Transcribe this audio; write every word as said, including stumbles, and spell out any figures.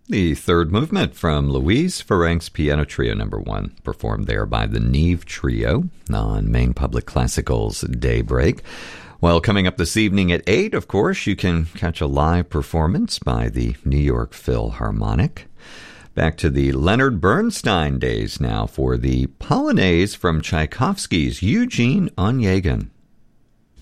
The third movement from Louise Ferencz Piano Trio Number One, performed there by the Neve Trio on Maine Public Classical's Daybreak. Well, coming up this evening at eight, of course, you can catch a live performance by the New York Philharmonic. Back to the Leonard Bernstein days now for the Polonaise from Tchaikovsky's Eugene Onegin.